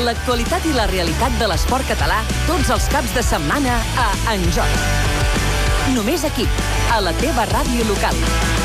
L'actualitat i la realitat de l'esport català tots els caps de setmana a En Joc. Només aquí, a la teva ràdio local.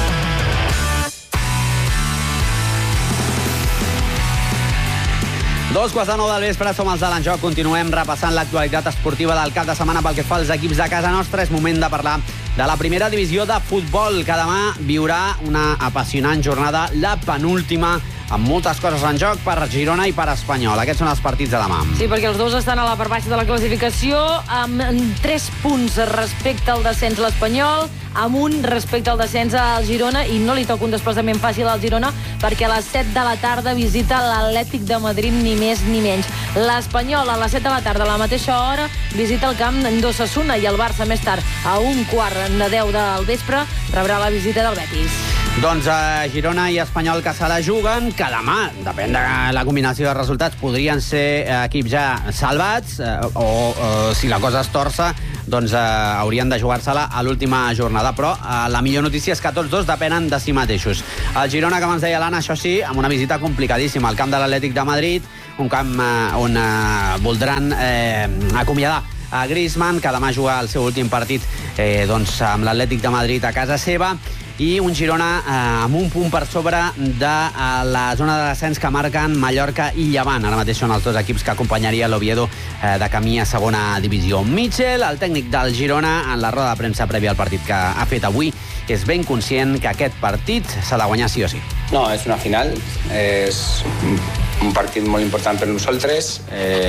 Dos quarts de 9 del vespre, som els de l'Enjoc. Continuem repassant l'actualitat esportiva del cap de setmana pel que fa als equips de casa nostra. És moment de parlar de la primera divisió de futbol, que demà viurà una apassionant jornada, la penúltima, amb moltes coses en joc per Girona i per Espanyol. Aquests són els partits de demà. Sí, perquè els dos estan a la part baixa de la classificació, amb 3 punts respecte al descens l'Espanyol, amb un respecte al descens al Girona, i no li toca un desplaçament fàcil al Girona, perquè a les 7 de la tarda visita l'Atlètic de Madrid, ni més ni menys. L'Espanyol a les 7 de la tarda, a la mateixa hora, visita el camp d'Osasuna, i el Barça més tard, a 1:15 del vespre, rebrà la visita del Betis. Doncs Girona i Espanyol que se la juguen, que demà, depèn de la combinació de resultats, podrien ser equips ja salvats, o si la cosa es torça, doncs haurien de jugar-se-la a l'última jornada. Però la millor notícia és que tots dos depenen de si mateixos. El Girona, com ens deia l'Anna, això sí, amb una visita complicadíssima al camp de l'Atlètic de Madrid, un camp on voldran acomiadar a Griezmann, que demà juga el seu últim partit doncs, amb l'Atlètic de Madrid a casa seva, i un Girona amb un punt per sobre de la zona de descens que marquen Mallorca i Llevant. Ara mateix són els dos equips que acompanyaria l'Oviedo de camí a segona divisió. Mitchell, el tècnic del Girona, en la roda de premsa prèvia al partit que ha fet avui, és ben conscient que aquest partit s'ha de guanyar sí o sí. No, és una final, és un partit molt important per nosaltres,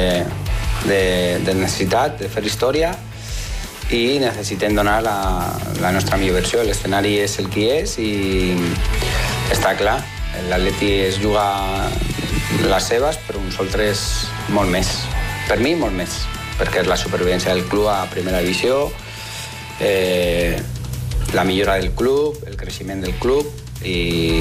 de necessitat, de fer història, i necessitem donar la nostra millor versió. L'escenari és el que és i està clar, l'Atleti es juga les seves, però nosaltres molt més. Per mi, molt més, perquè és la supervivència del club a primera divisió, la millora del club, el creixement del club, i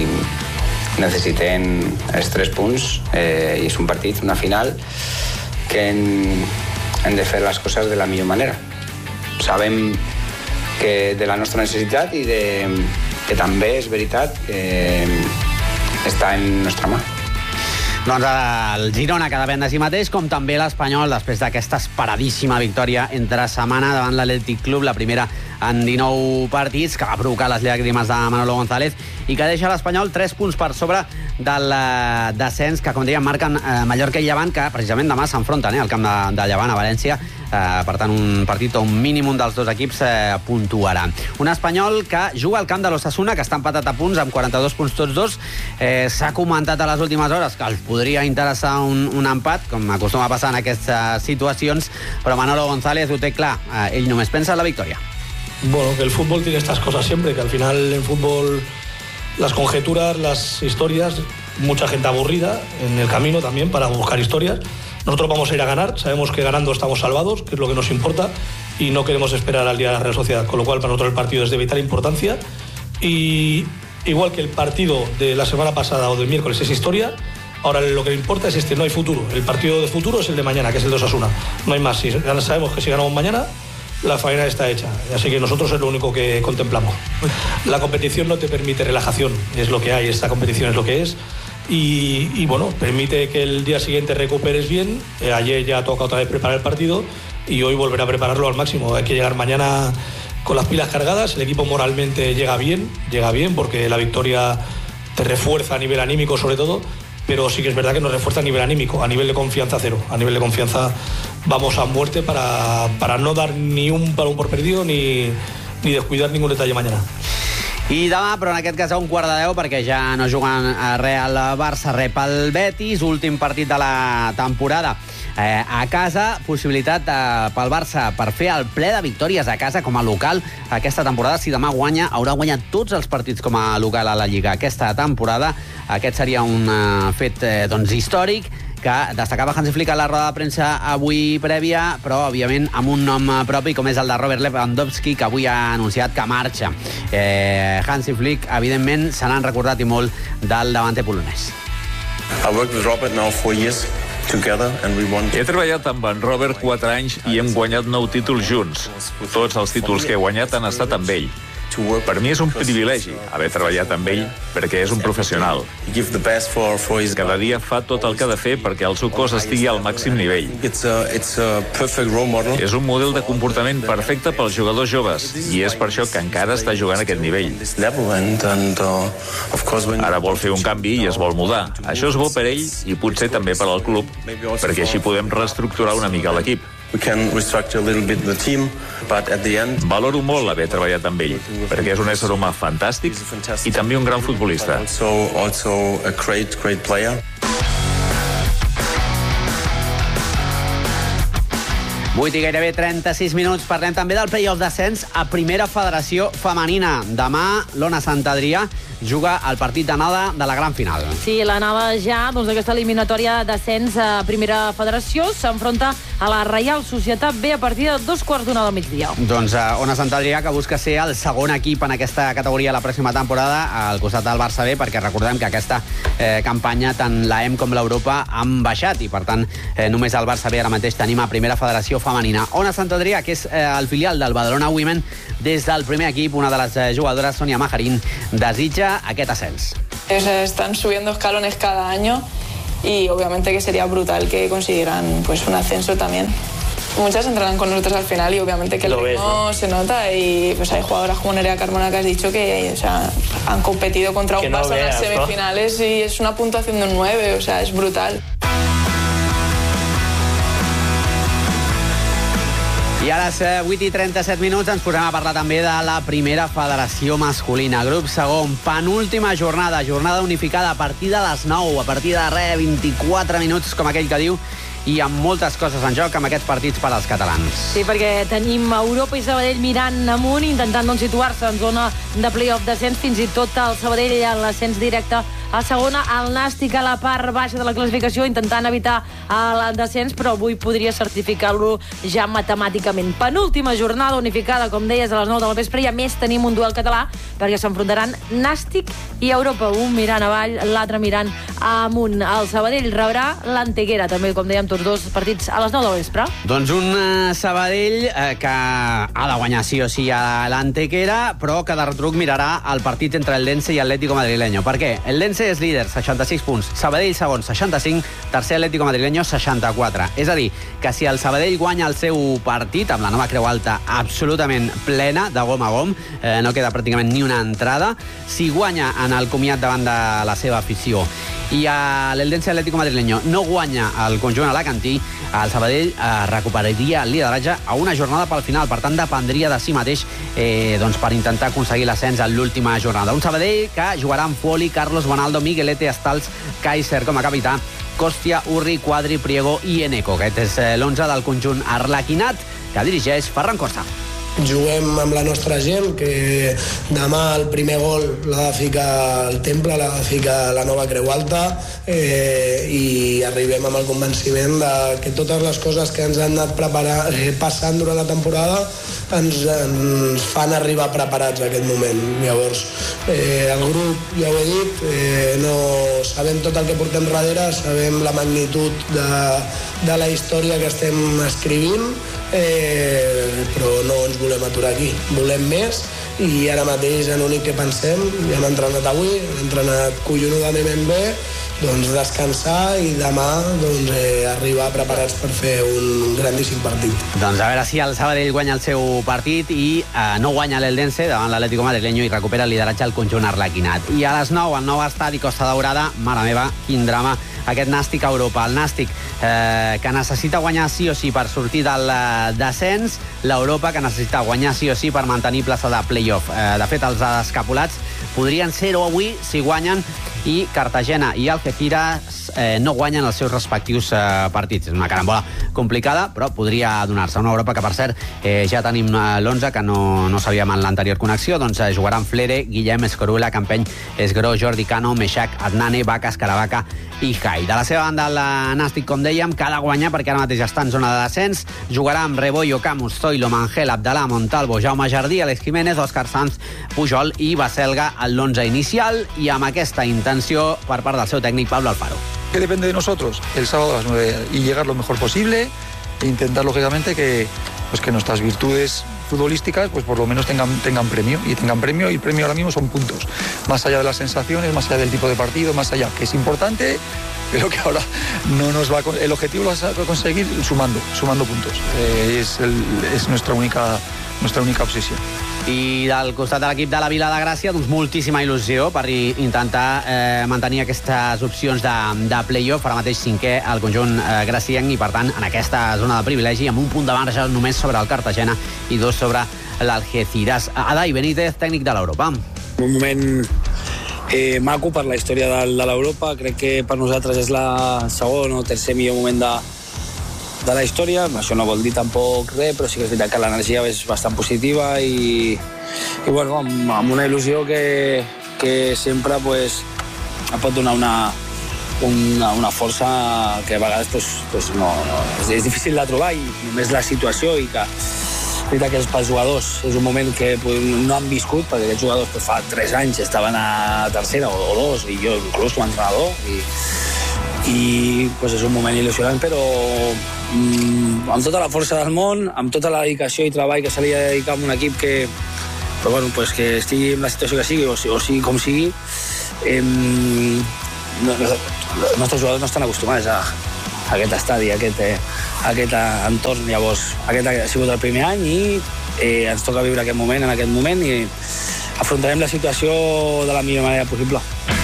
necessitem els 3 punts, i és un partit, una final, que hem de fer les coses de la millor manera. Sabem que de la nostra necessitat i que també és veritat que està en nostra mà. Doncs el Girona, que depèn de si mateix, com també l'Espanyol, després d'aquesta esperadíssima victòria entre setmana davant l'Atlètic Club, la primera en 19 partits, que va provocar les llàgrimes de Manolo González, i que deixa l'Espanyol 3 punts per sobre del descens, que, com dèiem, marquen Mallorca i Llevant, que precisament demà s'enfronten al camp de Llevant, a València. Per tant, un partit on mínim un dels dos equips puntuarà. Un Espanyol que juga al camp de l'Osasuna, que està empatat a punts, amb 42 punts tots dos. S'ha comentat a les últimes hores que els podria interessar un empat, com acostuma a passar en aquestes situacions, però Manolo González ho té clar. Ell només pensa en la victòria. Bueno, que el fútbol tiene estas cosas siempre, que al final en fútbol las conjeturas, las historias, mucha gente aburrida en el camino también para buscar historias. Nosotros vamos a ir a ganar, sabemos que ganando estamos salvados, que es lo que nos importa, y no queremos esperar al día de la Real Sociedad, con lo cual para nosotros el partido es de vital importancia, y igual que el partido de la semana pasada o del miércoles es historia, ahora lo que importa es no hay futuro. El partido de futuro es el de mañana, que es el de Osasuna. No hay más. Sabemos que si ganamos mañana, la faena está hecha. Así que nosotros es lo único que contemplamos. La competición no te permite relajación, es lo que hay, esta competición es lo que es. Y bueno, permite que el día siguiente recuperes bien. Ayer ya toca otra vez preparar el partido y hoy volver a prepararlo al máximo. Hay que llegar mañana con las pilas cargadas. El equipo moralmente llega bien porque la victoria te refuerza a nivel anímico sobre todo, pero sí que es verdad que nos refuerza a nivel anímico, a nivel de confianza cero. A nivel de confianza vamos a muerte para no dar ni un balón por perdido ni descuidar ningún detalle mañana. I demà, però en aquest cas a 1:15, perquè ja no juguen res al Barça, rep el Betis, últim partit de la temporada a casa, possibilitat pel Barça per fer el ple de victòries a casa com a local aquesta temporada. Si demà guanya, haurà guanyat tots els partits com a local a la Lliga aquesta temporada. Aquest seria un fet històric, que destacava Hansi Flick a la roda de premsa avui prèvia, però, òbviament, amb un nom propi, com és el de Robert Lewandowski, que avui ha anunciat que marxa. Hansi Flick, evidentment, se n'han recordat i molt del davanter polonès. I worked with Robert now 4 years together and we won. He treballat amb en Robert 4 anys i hem guanyat 9 títols junts. Tots els títols que he guanyat han estat amb ell. Per mi és un privilegi haver treballat amb ell perquè és un professional. Cada dia fa tot el que ha de fer perquè el seu cos estigui al màxim nivell. És un model de comportament perfecte pels jugadors joves i és per això que encara està jugant a aquest nivell. Ara vol fer un canvi i es vol mudar. Això és bo per ell i potser també per al club, perquè així podem reestructurar una mica l'equip. Valoro molt haver treballat amb ell, perquè és un ésser humà fantàstic i també un gran futbolista. 8 i gairebé 36 minuts. Parlem també del play-off d'ascens a Primera Federació Femenina. Demà, l'Ona Sant Adrià juga el partit d'anada de la gran final. Sí, l'anada ja d'aquesta eliminatòria d'ascens a Primera Federació s'enfronta a la Reial Societat B a partir de 2:15 del migdia. Doncs Ona Sant Adrià, que busca ser el segon equip en aquesta categoria la pròxima temporada al costat del Barça B, perquè recordem que aquesta campanya tant la com l'Europa han baixat i per tant només el Barça B ara mateix tenim a Primera Federació Femenina. Ona Sant Adrià, que és el filial del Badalona Women, des del primer equip, una de les jugadores, Sonia Majarín, desitja aquest ascens. Están subiendo escalones cada año y obviamente que sería brutal que consiguieran pues un ascenso también. Muchas entrarán con nosotros al final y obviamente que el ritmo se nota y pues hay jugadoras como Nerea Carmona que has dicho que han competido contra un Barça en las semifinales y es una puntuación de un 9, es brutal. I a les 8 i 37 minuts ens posem a parlar també de la Primera Federació Masculina. Grup segon, penúltima jornada unificada a partir de les 9, a partir de 24 minuts, com aquell que diu, i amb moltes coses en joc amb aquests partits per als catalans. Sí, perquè tenim Europa i Sabadell mirant amunt, intentant situar-se en zona de play-off descens, fins i tot el Sabadell en l'ascens directe a segona, el Nàstic a la part baixa de la classificació, intentant evitar el descens, però avui podria certificar-lo ja matemàticament. Penúltima jornada unificada, com deies, a les 9 del vespre, i a més tenim un duel català, perquè s'enfrontaran Nàstic i Europa, un mirant avall, l'altre mirant amunt. El Sabadell rebrà l'Antequera, també, com dèiem, tots dos partits a les 9 del vespre. Doncs un Sabadell que ha de guanyar sí o sí a l'Antequera, però que de retruc mirarà el partit entre el Lense i Atlético Madrileño. Per què? El Lense és líder, 66 punts. Sabadell segon, 65. Tercer, Atlético Madrileño, 64. És a dir, que si el Sabadell guanya el seu partit, amb la nova Creu Alta absolutament plena, de gom a gom, no queda pràcticament ni una entrada, si guanya en el comiat davant de la seva afició i l'Eldense Atlético Madrileño no guanya el conjunt alacantí, el Sabadell recuperaria el lideratge a una jornada pel final, per tant dependria de si mateix per intentar aconseguir l'ascens en l'última jornada. Un Sabadell que jugarà amb Foli, Carlos Bonaldo, Miguelete, Estals, Kaiser com a capità, Costia, Urri, Quadri, Priego i Eneco. Aquest és l'11 del conjunt arlequinat que dirigeix Ferran Costa. Juguem amb la nostra gent, que demà el primer gol l'ha de ficar el Temple, l'ha de ficar la nova Creu Alta, i arribem amb el convenciment de que totes les coses que ens han anat passant durant la temporada ens fan arribar preparats a aquest moment. Llavors, el grup, ja ho he dit, no sabem tot el que portem darrere, sabem la magnitud de la història que estem escrivint, però no ens volem aturar aquí, volem més, i ara mateix l'únic que pensem, ja hem entrenat avui, hem entrenat collonudament bé, doncs descansar i demà arribar preparats per fer un grandíssim partit. Doncs a veure si el Sabadell guanya el seu partit i no guanya l'Eldense davant l'Atlético Madrileño i recupera el lideratge al conjunt arlequinat. I a les 9, el nou estadi Costa Daurada, mare meva, quin drama, aquest Nàstic a Europa. El Nàstic que necessita guanyar sí o sí per sortir del descens, l'Europa que necessita guanyar sí o sí per mantenir plaça de play-off. De fet, els escapulats podrien ser-ho avui si guanyen, i Cartagena i Algeciras no guanyen els seus respectius partits. És una carambola complicada, però podria donar-se. Una Europa que, per cert, ja tenim l'11, que no sabíem en l'anterior connexió, doncs jugaran Flere, Guillem, Escorula, Campeny, Esgró, Jordi Cano, Meixac, Adnane, Vacas, Caravaca i Jai. De la seva banda, el Nàstic, com dèiem, que ha de guanyar perquè ara mateix està en zona de descens. Jugarà amb Rebollo, Camus, Zoilo, Mangel, Abdalà, Montalvo, Jaume Jardí, Alex Jiménez, Òscar Sanz, Pujol i Baselga en l'11 inicial, i amb aquesta intenció per part del seu tècnic Pablo Alfaro. ¿Qué depende de nosotros? El sábado a las 9 y llegar lo mejor posible e intentar, lógicamente, que nuestras virtudes futbolísticas, pues por lo menos tengan premio. Y tengan premio, y el premio ahora mismo son puntos. Más allá de las sensaciones, más allá del tipo de partido, más allá, que es importante, pero que ahora no nos va el objetivo lo vas a conseguir sumando puntos. Es nuestra única obsessió. I del costat de l'equip de la Vila de Gràcia, doncs moltíssima il·lusió per intentar mantenir aquestes opcions de play-off. Ara mateix 5è al conjunt gracienc i, per tant, en aquesta zona de privilegi, amb un punt de marge només sobre el Cartagena i 2 sobre l'Algeciras. Adai Benítez, tècnic de l'Europa. Un moment maco per la història de l'Europa. Crec que per nosaltres és el segon o tercer millor moment de la història. Això no vol dir tampoc res, però sí que és veritat que l'energia és bastant positiva i bueno, amb una il·lusió que sempre pues, pot donar una força que a vegades pues, no, és difícil de trobar, i només la situació i que és veritat que pels jugadors és un moment que no han viscut, perquè aquests jugadors pues, fa 3 anys estaven a tercera o 2, i jo inclús com a entrenador, i pues, és un moment il·lusionant, però amb tota la força del món, amb tota la dedicació i treball que se li ha de dedicar a un equip que, però, bueno, pues, que estigui en la situació que sigui o sigui com sigui, els nostres jugadors no estan acostumats a aquest estadi, a aquest entorn. Llavors, aquest ha sigut el primer any i ens toca viure aquest moment, en aquest moment, i afrontarem la situació de la millor manera possible.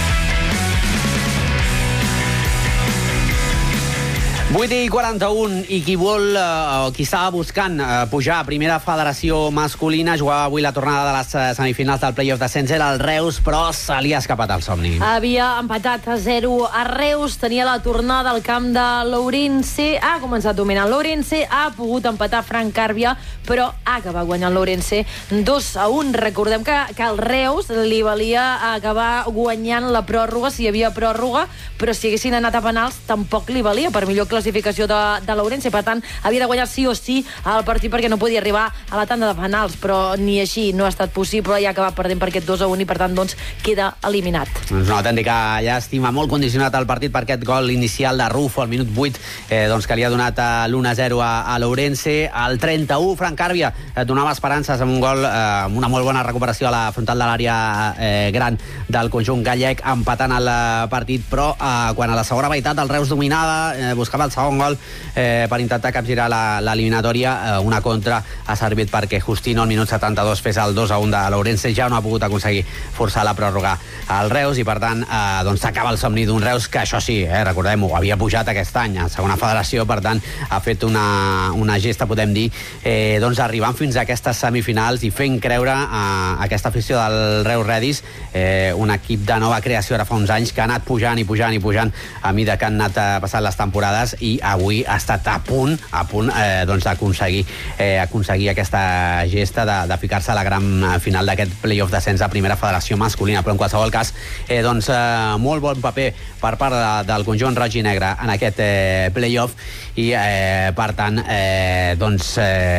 8:41, i qui vol, qui estava buscant pujar a primera federació masculina, jugava avui la tornada de les semifinals del play-off d'ascens, era el Reus, però se li ha escapat el somni. Havia empatat a 0 a Reus, tenia la tornada al camp de l'Ourense, ha començat dominant l'Ourense, ha pogut empatar Frank Càrbia, però ha acabat guanyant l'Ourense 2-1. Recordem que al Reus li valia acabar guanyant la pròrroga, si hi havia pròrroga, però si haguessin anat a penals tampoc li valia per millor classificació de l'Ourense. Per tant, havia de guanyar sí o sí el partit perquè no podia arribar a la tanda de penals, però ni així no ha estat possible i ha acabat perdent per aquest 2-1 i, per tant, doncs, queda eliminat. Doncs una autèntica llàstima, molt condicionat el partit per aquest gol inicial de Rufo al minut 8, doncs, que li ha donat l'1-0 a l'Ourense. Al 31, Frank Càrbia donava esperances amb un gol, amb una molt bona recuperació a la frontal de l'àrea gran del conjunt gallec, empatant el partit, però quan a la segona meitat el Reus dominava, buscava el segon gol per intentar capgirar l'eliminatòria, una contra ha servit perquè Justino al minut 72 fes el 2-1 de l'Ourense. Ja no ha pogut aconseguir forçar la pròrroga al Reus i, per tant, doncs s'acaba el somni d'un Reus que, això sí, recordem-ho, havia pujat aquest any a segona federació, per tant ha fet una gesta, podem dir, doncs arribant fins a aquestes semifinals i fent creure a aquesta afició del Reus Redis, un equip de nova creació ara fa uns anys que ha anat pujant i pujant i pujant a mida que han anat passant les temporades, i avui ha estat a punt doncs d'aconseguir aquesta gesta de ficar-se a la gran final d'aquest play-off d'ascens a primera federació masculina. Però en qualsevol cas, doncs molt bon paper per part del conjunt roig i negre en aquest play-off, i per tant doncs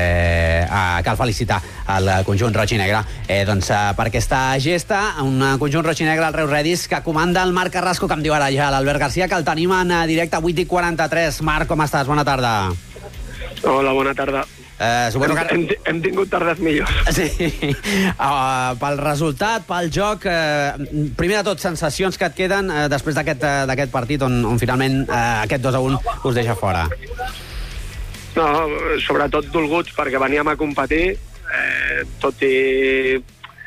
cal felicitar el conjunt roig i negre doncs per aquesta gesta, un conjunt roig i negre, el Reus Redis, que comanda el Marc Carrasco, que em diu ara ja l'Albert Garcia, que el tenim en directe a 8:43. Marc, com estàs? Bona tarda. Hola, bona tarda. Suposo que hem tingut tardes millors. Sí. Pel resultat, pel joc, primer de tot, sensacions que et queden després d'aquest partit on finalment aquest 2-1 us deixa fora? No, sobretot dolguts, perquè veníem a competir, tot i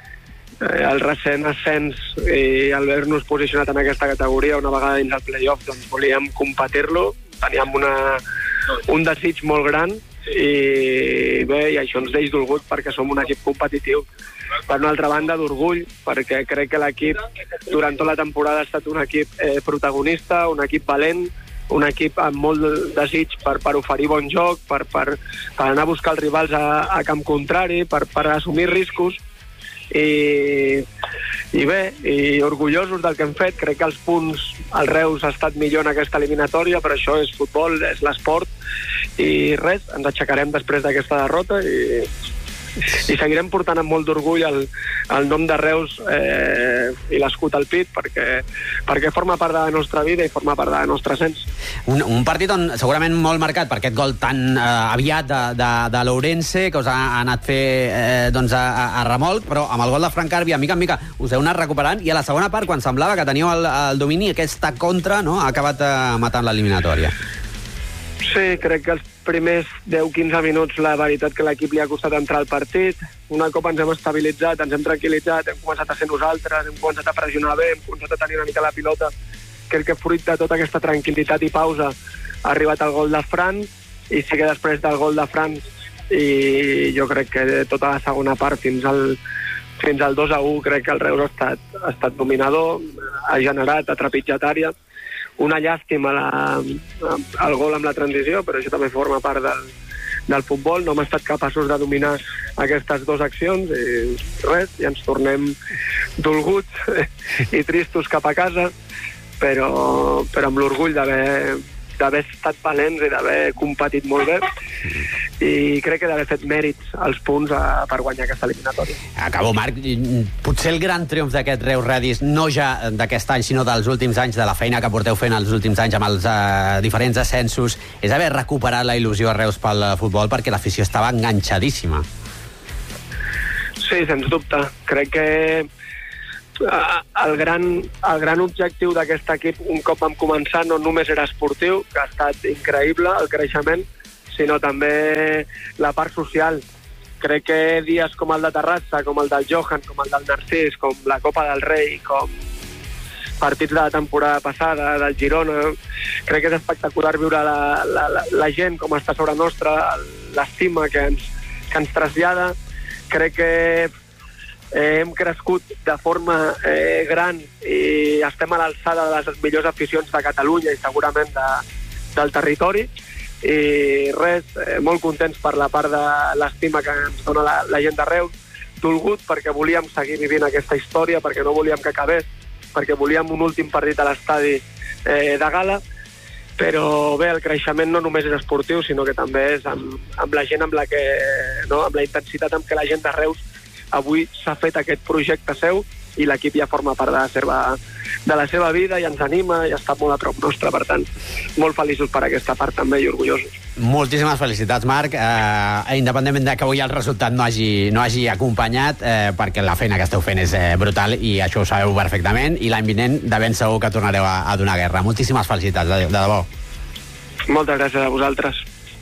el recent ascens i haver-nos posicionat en aquesta categoria una vegada dins el play-off, doncs volíem competir-lo, teníem un desig molt gran, i bé, i això ens deix dolgut perquè som un equip competitiu. Per una altra banda, d'orgull, perquè crec que l'equip durant tota la temporada ha estat un equip protagonista, un equip valent, un equip amb molt desig per oferir bon joc, per anar a buscar els rivals a camp contrari, per assumir riscos, i bé, i orgullosos del que hem fet. Crec que els punts, el Reus ha estat millor en aquesta eliminatòria, però això és futbol, és l'esport, i res, ens aixecarem després d'aquesta derrota i i seguirem portant amb molt d'orgull el nom de Reus i l'escut al pit, perquè forma part de la nostra vida i forma part de la nostra essència. Un partit on segurament molt marcat per aquest gol tan aviat de l'Ourense, que us ha anat fer a remolc, però amb el gol de Frank Carbi, mica en mica, us heu anat recuperant, i a la segona part, quan semblava que teníeu el domini, aquesta contra ha acabat matant l'eliminatòria. Sí, crec que els primers 10-15 minuts la veritat que l'equip li ha costat entrar al partit. Un cop ens hem estabilitzat, ens hem tranquil·litzat, hem començat a ser nosaltres, hem començat a pressionar bé, hem començat a tenir una mica la pilota. Crec que fruit de tota aquesta tranquil·litat i pausa ha arribat el gol de Fran, i sí que després del gol de Fran, i jo crec que tota la segona part fins al 2-1 crec que el Reus ha estat dominador, ha generat, ha trepitjat àrea. Una llàstima el gol amb la transició, però això també forma part del futbol. No hem estat capaços de dominar aquestes dues accions i res, i ens tornem dolguts i tristos cap a casa, però amb l'orgull d'haver estat valents i d'haver competit molt bé, i crec que d'haver fet mèrits als punts per guanyar aquesta eliminatòria. Acabo, Marc. Potser el gran triomf d'aquest Reus Redis, no ja d'aquest any, sinó dels últims anys, de la feina que porteu fent els últims anys amb els diferents ascensos, és haver recuperat la il·lusió a Reus pel futbol, perquè l'afició estava enganxadíssima. Sí, sens dubte. Crec que el gran objectiu d'aquest equip, un cop vam començar, no només era esportiu, que ha estat increïble el creixement, sinó també la part social. Crec que dies com el de Terrassa, com el del Johan, com el del Narcís, com la Copa del Rei, com partits de la temporada passada, del Girona, crec que és espectacular viure la gent com està sobre nostra, l'estima que ens trasllada. Crec que hem crescut de forma gran i estem a l'alçada de les millors aficions de Catalunya i segurament del territori, i res, molt contents per la part de l'estima que ens dona la gent de Reus, dolgut perquè volíem seguir vivint aquesta història, perquè no volíem que acabés, perquè volíem un últim partit a l'estadi de gala, però bé, el creixement no només és esportiu, sinó que també és amb la gent amb la intensitat amb què la gent de Reus avui s'ha fet aquest projecte seu, i l'equip ja forma part de la seva vida i ens anima i està molt a prop nostre. Per tant, molt feliços per aquesta part també i orgullosos. Moltíssimes felicitats, Marc, independentment de que avui el resultat no hagi acompanyat, perquè la feina que esteu fent és brutal i això ho sabeu perfectament, i l'any vinent de ben segur que tornareu a donar guerra. Moltíssimes felicitats, de debò. Moltes gràcies a vosaltres.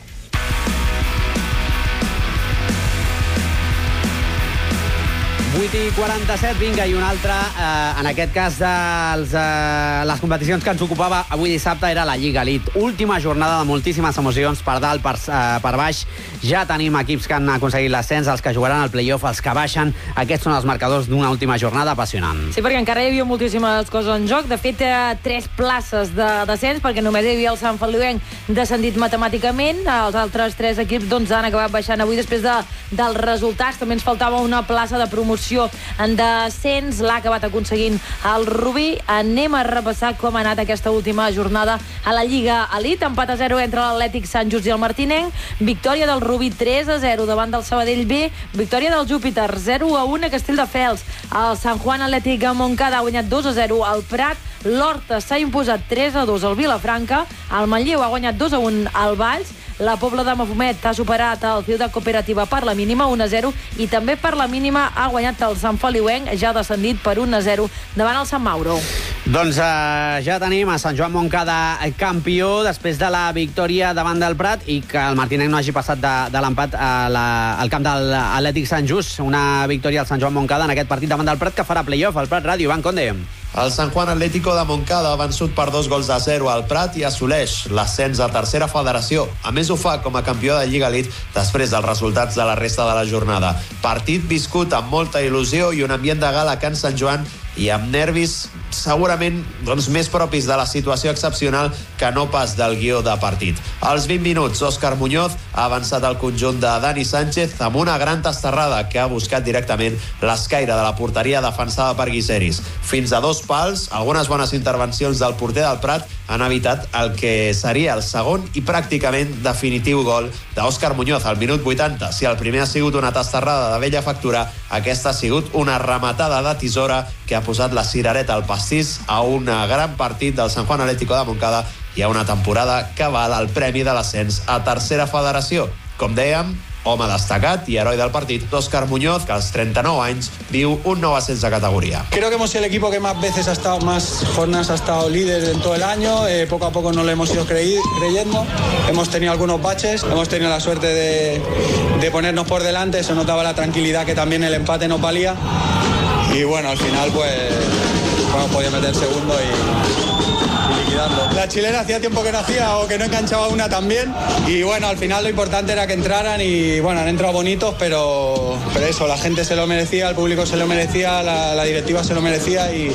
8:47, vinga, i una altra, en aquest cas de les competicions que ens ocupava avui dissabte, era la Lliga Elite. Última jornada de moltíssimes emocions, per dalt, per baix. Ja tenim equips que han aconseguit l'ascens, els que jugaran al play-off, els que baixen. Aquests són els marcadors d'una última jornada apassionant. Sí, perquè encara hi havia moltíssimes coses en joc. De fet, 3 places de descens, perquè només hi havia el Sant Feliuenc descendit matemàticament. Els altres 3 equips han acabat baixant avui després dels resultats. També ens faltava una plaça de promoció en descens, l'ha acabat aconseguint el Rubí. Anem a repassar com ha anat aquesta última jornada a la Lliga Elite. Empat a 0 entre l'Atlètic Sant Just i el Martinenc, victòria del Rubí 3-0 davant del Sabadell B, victòria del Júpiter 0-1 a Castelldefels. El Sant Juan Atlètic a Montcada ha guanyat 2-0 al Prat, l'Horta s'ha imposat 3-2 al Vilafranca, el Manlleu ha guanyat 2-1 al Valls, la Pobla de Mafumet ha superat el Ciutat Cooperativa per la mínima 1-0 i també per la mínima ha guanyat el Sant Feliuenc, ja descendit per 1-0 davant el Sant Mauro. Doncs ja tenim a Sant Joan Montcada campió després de la victòria davant del Prat i que el Martinenc no hagi passat de l'empat al camp de l'Atlètic Sant Just. Una victòria al Sant Joan Montcada en aquest partit davant del Prat que farà play-off al Prat Ràdio. Ivan Conde. El Sant Juan Atlético de Montcada ha vençut per 2-0 al Prat i assoleix l'ascens a tercera federació. A més, ho fa com a campió de Lliga Elite després dels resultats de la resta de la jornada. Partit viscut amb molta il·lusió i un ambient de gala a Can Sant Joan i amb nervis segurament més propis de la situació excepcional que no pas del guió de partit. Als 20 minuts, Òscar Muñoz ha avançat el conjunt de Dani Sánchez amb una gran tastarrada que ha buscat directament l'escaire de la porteria defensada per Guiseris. Fins a 2 pals, algunes bones intervencions del porter del Prat han evitat el que seria el segon i pràcticament definitiu gol d'Òscar Muñoz al minut 80. Si el primer ha sigut una tastarrada de vella factura, aquesta ha sigut una rematada de tisora que ha posat la cirereta al pastís a un gran partit del San Juan Atlético de Montcada i a una temporada que val el premi de l'ascens a tercera federació. Com dèiem, home destacat y heroi del partido, Óscar Muñoz, que als 39 anys viu un nou ascens de categoría. Creo que hemos sido el equipo que más veces ha estado, más jornadas ha estado líder en todo el año. Poco a poco nos lo hemos ido creyendo. Hemos tenido algunos baches, hemos tenido la suerte de ponernos por delante. Se notaba la tranquilidad que también el empate nos valía. Y bueno, al final pues hemos podido meter el segundo y liquidarlo. La chilena hacía tiempo que no hacía o que no enganchaba una también. Y bueno, al final lo importante era que entraran y bueno, han entrado bonitos, pero eso, la gente se lo merecía, el público se lo merecía, la directiva se lo merecía y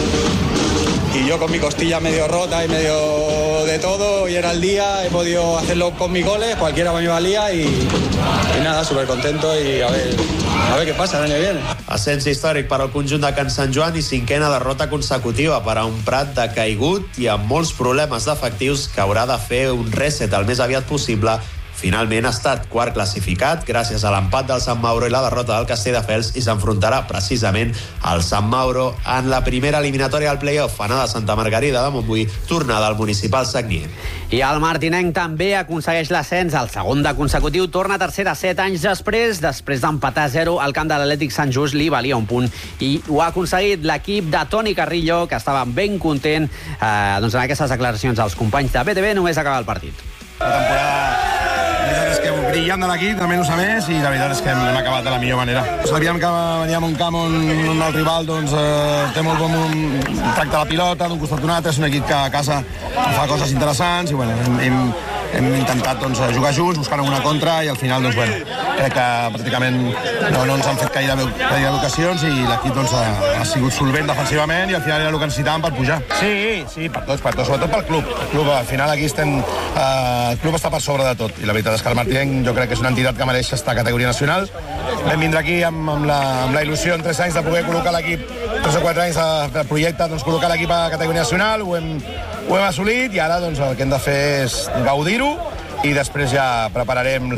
yo con mi costilla medio rota y medio de todo, hoy era el día, he podido hacerlo con mis goles, cualquiera me valía y nada, súper contento y a ver qué pasa el año viene. Ascens històric per al conjunt de Can Sant Joan i cinquena derrota consecutiva per a un Prat decaigut i amb molts problemes d'efectius que haurà de fer un reset el més aviat possible. Finalment ha estat quart classificat gràcies a l'empat del Sant Mauro i la derrota del Castelldefels i s'enfrontarà precisament al Sant Mauro en la primera eliminatòria al play-off, anada a Santa Margarida de Montbui, tornada al municipal Sagnier. I el martinenc també aconsegueix l'ascens, el segon de consecutiu, torna a tercera 7 anys després d'empatar 0 al camp de l'Atlètic Sant Just, li valia un punt i ho ha aconseguit l'equip de Toni Carrillo, que estava ben content doncs en aquestes declaracions als companys de BTV només acabar el partit. La temporada brillant de l'equip, de menys a més, i la veritat és que hem acabat de la millor manera. Sabíem que veníem a un camp on el rival té molt bon tracte a la pilota, d'un costat d'un altre, és un equip que a casa fa coses interessants i bueno, hem intentat jugar junts, buscant alguna contra i al final crec que pràcticament no ens han fet gaire ocasions i l'equip ha sigut solvent defensivament i al final era el que necessitàvem per pujar. Sí, per tots, sobretot pel club. El club, al final aquí el club està per sobre de tot i la veritat és que el Martinenc jo crec que és una entitat que mereix estar a categoria nacional. Vam vindre aquí amb la il·lusió en 3 anys de poder col·locar l'equip, 3 o 4 anys de projecte, col·locar l'equip a categoria nacional, ho hem assolit i ara el que hem de fer és gaudir-ho i després ja prepararem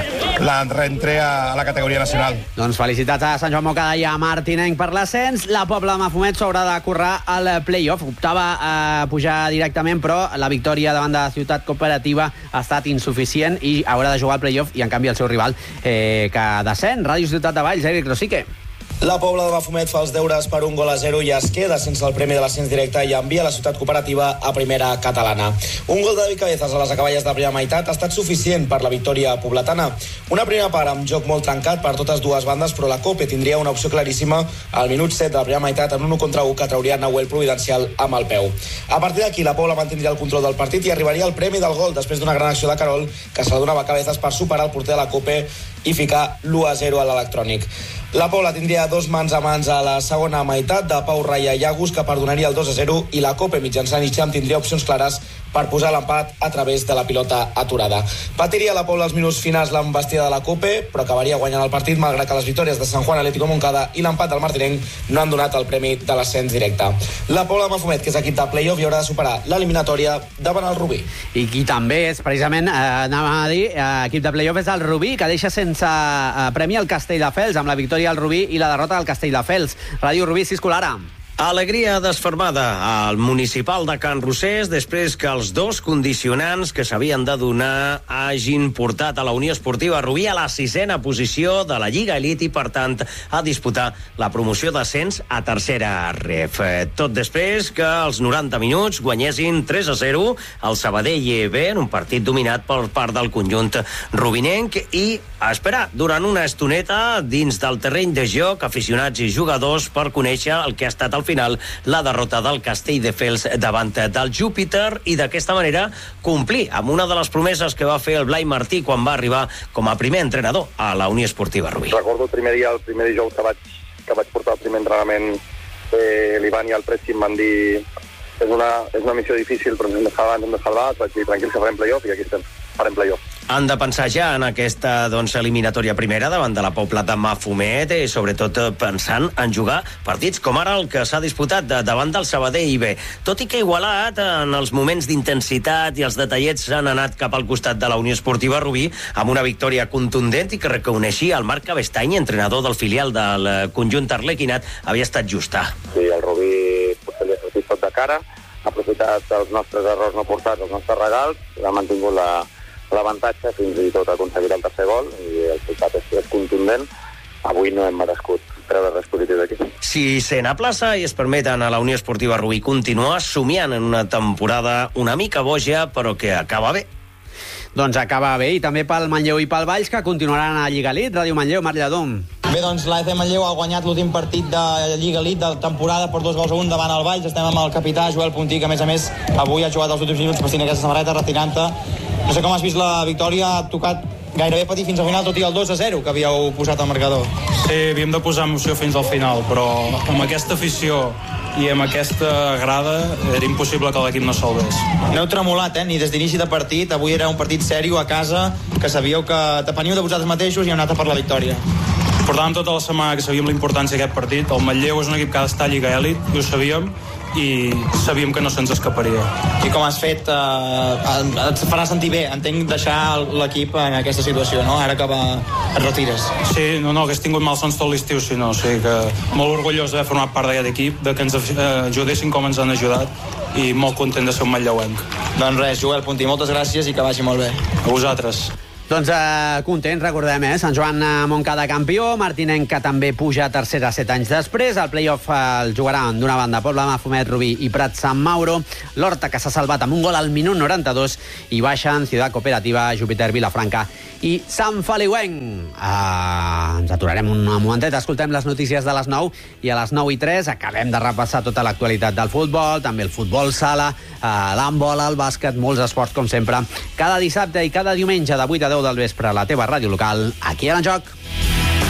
la reentrée a la categoria nacional. Doncs felicitats a Sant Joan Montcada i a Martinenc per l'ascens. La Pobla de Mafumet s'haurà de currar al play-off. Optava a pujar directament, però la victòria davant de Ciutat Cooperativa ha estat insuficient i haurà de jugar al play-off i en canvi el seu rival que descén, Ràdio Ciutat de Valls, Eric Rosique. La Pobla de Mafumet fa els deures per 1-0 i es queda sense el premi de l'ascens directe i envia la Ciutat Cooperativa a primera catalana. Un gol de David Cabezas a les acaballes de primera meitat ha estat suficient per la victòria pobletana. Una primera part amb joc molt trencat per totes dues bandes, però la Cope tindria una opció claríssima al minut 7 de la primera meitat en un 1-1 que trauria Nahuel Providencial amb el peu. A partir d'aquí, la Pobla mantindria el control del partit i arribaria al premi del gol després d'una gran acció de Carol que se la donava a Cabezas per superar el porter de la Cope i ficar l'1-0 a l'electrònic. La Pobla tindria 2 mans a mans a la segona meitat de Pau Raya i Agus, que perdonaria el 2-0, i la Cope mitjançant Ixam tindria opcions clares per posar l'empat a través de la pilota aturada. Patiria la Pobla als minuts finals l'embestida de la Cope, però acabaria guanyant el partit, malgrat que les victòries de Sant Juan Atlético Montcada i l'empat del Martinenc no han donat el premi de l'ascens directe. La Pobla de Mafumet, que és equip de play-off, i haurà de superar l'eliminatòria davant el Rubí. I qui també és, precisament, anàvem a dir, equip de play-off és el Rubí, que deixa sense premi el Castelldefels, amb la victòria del Rubí i la derrota del Castelldefels. Ràdio Rubí, Ciscolara. Alegria desfermada al municipal de Can Rosés després que els dos condicionants que s'havien de donar hagin portat a la Unió Esportiva Rubí a la 6a posició de la Lliga Elite i, per tant, a disputar la promoció d'ascens a tercera ref. Tot després que als 90 minuts guanyessin 3-0 el Sabadell B en un partit dominat per part del conjunt rubinenc i a esperar durant una estoneta dins del terreny de joc aficionats i jugadors per conèixer el que ha estat al final la derrota del Castelldefels davant del Júpiter i d'aquesta manera complir amb una de les promeses que va fer el Blai Martí quan va arribar com a primer entrenador a la Unió Esportiva Rubí. Recordo el primer dijous que vaig portar el primer entrenament, l'Ivan i el Preci em van dir és una missió difícil però ens hem de salvar, vaig dir tranquils que farem play-off i aquí estem, farem play-off. Han de pensar ja en aquesta eliminatòria primera davant de la Pobla de Mafumet i sobretot pensant en jugar partits com ara el que s'ha disputat davant del Sabadell B. Tot i que igualat en els moments d'intensitat i els detallets s'han anat cap al costat de la Unió Esportiva Rubí amb una victòria contundent i que reconeixia el Marc Cabestany, entrenador del filial del conjunt arlequinat, havia estat justa. Sí, el Rubí potser li ha sortit tot de cara, ha aprofitat els nostres errors no portats, els nostres regals, ha mantingut l'avantatge, fins i tot ha aconseguit el tercer gol i el resultat és contundent. Avui no hem merescut treure res positiu d'aquí. Si sent a plaça i es permeten a la Unió Esportiva Rubí continuar somiant en una temporada una mica boja, però que acaba bé. Doncs acaba bé, i també pel Manlleu i pel Valls, que continuaran a Lliga Elite. Ràdio Manlleu, Marc Lladó. Bé, doncs l'AFC Manlleu ha guanyat l'últim partit de Lliga Elite de temporada per 2-1 davant el Valls. Estem amb el capità Joel Puntí, que a més avui ha jugat els últims minuts vestint aquesta samarreta, retirant-te. No sé com has vist la victòria, ha tocat gairebé patir fins al final, tot i el 2-0 que havíeu posat al marcador. Sí, havíem de posar emoció fins al final, però amb aquesta afició i amb aquesta grada era impossible que l'equip no salvés. No heu tremolat, ni des d'inici de partit. Avui era un partit sèrio a casa, que sabíeu que depeniu de vosaltres mateixos i heu anat a per la victòria. Portàvem tota la setmana que sabíem la importància d'aquest partit. El Manlleu és un equip que ha d'estar a Lliga Elit, i ho sabíem, i sabíem que no se'ns escaparia. I com has fet, et farà sentir bé, entenc, deixar l'equip en aquesta situació, no? Ara que et retires. Sí, no, hagués tingut malsons tot l'estiu, si no. O sigui que molt orgullós d'haver format part d'aquest equip, de que ens ajudessin com ens han ajudat, i molt content de ser un manlleuenc. Doncs res, Joel Puntí, moltes gràcies i que vagi molt bé. A vosaltres. Doncs contents, recordem, Sant Joan Montcada campió, Martinenc que també puja a tercera 7 anys després, el play-off el jugaran d'una banda Pobla Mafumet, Rubí i Prat Sant Mauro, l'Horta que s'ha salvat amb un gol al minut 92 i baixen Ciutat Cooperativa, Júpiter, Vilafranca i Sant Feliuenc. Ens aturarem un momentet, escoltem les notícies de les 9 i a les 9:03 acabem de repassar tota l'actualitat del futbol, també el futbol sala, l'handbol, el bàsquet, molts esports com sempre, cada dissabte i cada diumenge de 8 a 10 del vespre a la teva ràdio local, aquí a En Joc.